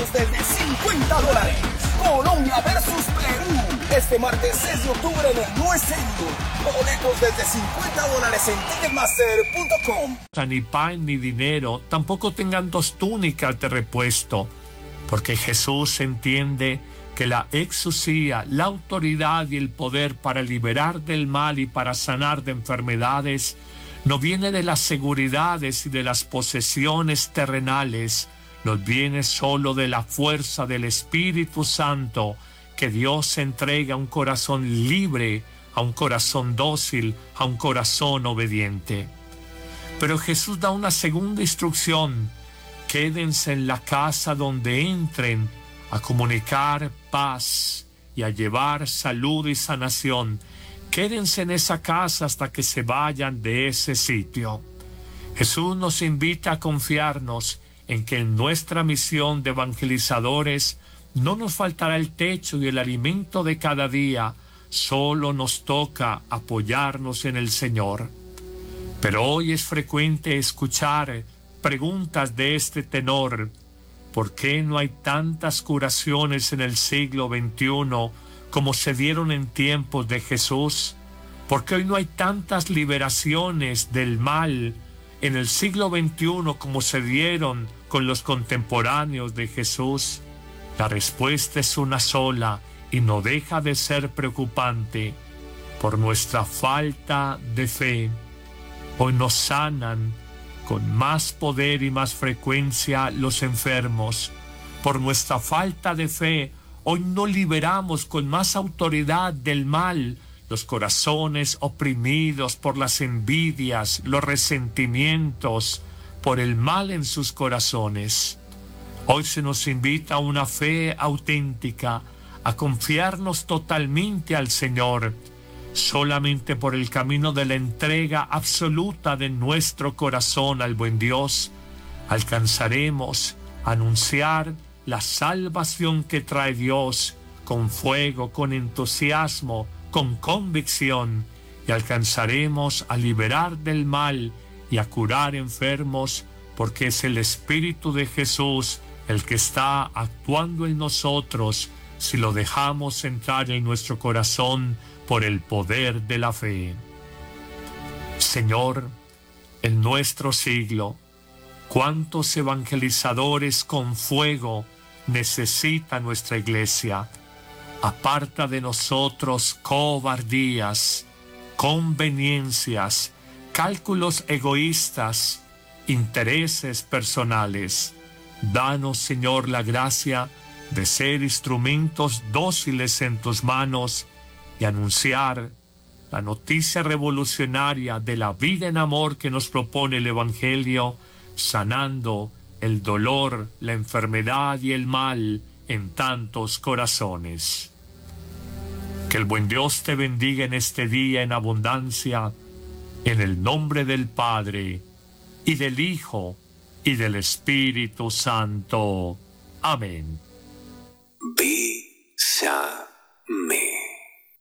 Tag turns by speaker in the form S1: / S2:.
S1: boletos desde $50. Colombia versus Perú. Este martes 6 de octubre en el No Stadium. Boletos desde $50 en Ticketmaster.com.
S2: Ni pan ni dinero, tampoco tengan 2 túnicas de repuesto, porque Jesús entiende que la exusía, la autoridad y el poder para liberar del mal y para sanar de enfermedades no viene de las seguridades y de las posesiones terrenales, nos viene solo de la fuerza del Espíritu Santo que Dios entrega a un corazón libre, a un corazón dócil, a un corazón obediente. Pero Jesús da una segunda instrucción: quédense en la casa donde entren a comunicar paz y a llevar salud y sanación. Quédense en esa casa hasta que se vayan de ese sitio. Jesús nos invita a confiarnos en que en nuestra misión de evangelizadores no nos faltará el techo y el alimento de cada día, solo nos toca apoyarnos en el Señor. Pero hoy es frecuente escuchar preguntas de este tenor: ¿por qué no hay tantas curaciones en el siglo XXI como se dieron en tiempos de Jesús? ¿Por qué hoy no hay tantas liberaciones del mal en el siglo XXI como se dieron con los contemporáneos de Jesús? La respuesta es una sola y no deja de ser preocupante: por nuestra falta de fe. Hoy nos sanan con más poder y más frecuencia los enfermos. Por nuestra falta de fe, hoy no liberamos con más autoridad del mal los corazones oprimidos por las envidias, los resentimientos, por el mal en sus corazones. Hoy se nos invita a una fe auténtica, a confiarnos totalmente al Señor. Solamente por el camino de la entrega absoluta de nuestro corazón al buen Dios, alcanzaremos a anunciar la salvación que trae Dios con fuego, con entusiasmo, con convicción, y alcanzaremos a liberar del mal y a curar enfermos, porque es el Espíritu de Jesús el que está actuando en nosotros si lo dejamos entrar en nuestro corazón por el poder de la fe. Señor, en nuestro siglo, ¿cuántos evangelizadores con fuego necesita nuestra iglesia? Aparta de nosotros cobardías, conveniencias, cálculos egoístas, intereses personales. Danos, Señor, la gracia de ser instrumentos dóciles en tus manos y anunciar la noticia revolucionaria de la vida en amor que nos propone el Evangelio, sanando el dolor, la enfermedad y el mal en tantos corazones. Que el buen Dios te bendiga en este día en abundancia, en el nombre del Padre, y del Hijo, y del Espíritu Santo. Amén.